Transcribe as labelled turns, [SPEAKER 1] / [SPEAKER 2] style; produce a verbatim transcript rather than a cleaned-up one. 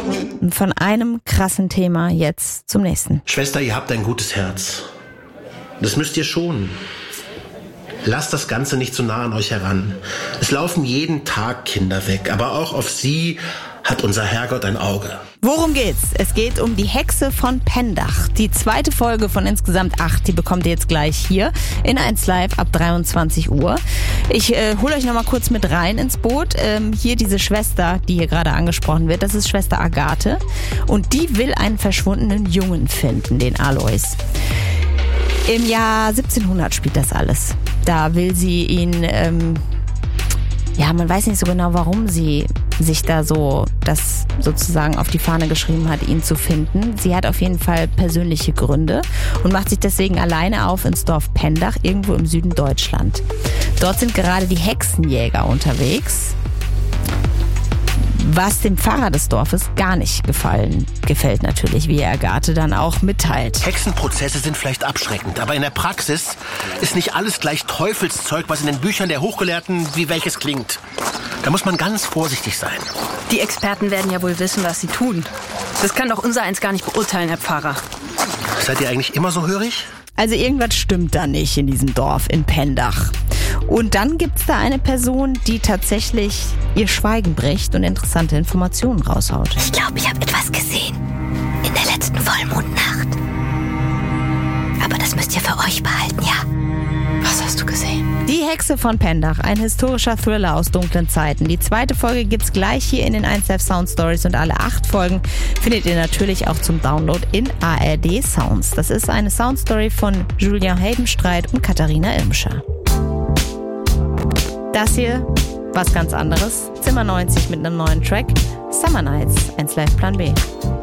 [SPEAKER 1] Von einem krassen Thema jetzt zum nächsten.
[SPEAKER 2] Schwester, ihr habt ein gutes Herz. Das müsst ihr schonen. Lasst das Ganze nicht zu nah an euch heran. Es laufen jeden Tag Kinder weg, aber auch auf sie hat unser Herrgott ein Auge.
[SPEAKER 1] Worum geht's? Es geht um die Hexe von Pendach. Die zweite Folge von insgesamt acht, die bekommt ihr jetzt gleich hier in eins Live ab dreiundzwanzig Uhr. Ich äh, hole euch nochmal kurz mit rein ins Boot. Ähm, hier diese Schwester, die hier gerade angesprochen wird, das ist Schwester Agathe. Und die will einen verschwundenen Jungen finden, den Alois. Im Jahr siebzehnhundert spielt das alles. Da will sie ihn, ähm, ja, man weiß nicht so genau, warum sie sich da so das sozusagen auf die Fahne geschrieben hat, ihn zu finden. Sie hat auf jeden Fall persönliche Gründe und macht sich deswegen alleine auf ins Dorf Pendach, irgendwo im Süden Deutschland. Dort sind gerade die Hexenjäger unterwegs, was dem Pfarrer des Dorfes gar nicht gefallen, gefällt natürlich, wie Agathe dann auch mitteilt.
[SPEAKER 2] Hexenprozesse sind vielleicht abschreckend, aber in der Praxis ist nicht alles gleich Teufelszeug, was in den Büchern der Hochgelehrten wie welches klingt. Da muss man ganz vorsichtig sein.
[SPEAKER 3] Die Experten werden ja wohl wissen, was sie tun. Das kann doch unser eins gar nicht beurteilen, Herr Pfarrer.
[SPEAKER 2] Seid ihr eigentlich immer so hörig?
[SPEAKER 1] Also irgendwas stimmt da nicht in diesem Dorf in Pendach. Und dann gibt's da eine Person, die tatsächlich ihr Schweigen bricht und interessante Informationen raushaut.
[SPEAKER 4] Ich glaube, ich habe etwas gesehen. In der letzten Vollmondnacht. Aber das müsst ihr für euch behalten, ja? Was hast du gesehen?
[SPEAKER 1] Die Hexe von Pendach, ein historischer Thriller aus dunklen Zeiten. Die zweite Folge gibt's gleich hier in den eins Live Sound Stories und alle acht Folgen findet ihr natürlich auch zum Download in A R D Sounds. Das ist eine Soundstory von Julian Heldenstreit und Katharina Irmscher. Das hier, was ganz anderes. Zimmer neunzig mit einem neuen Track. Summer Nights, eins Live Plan B.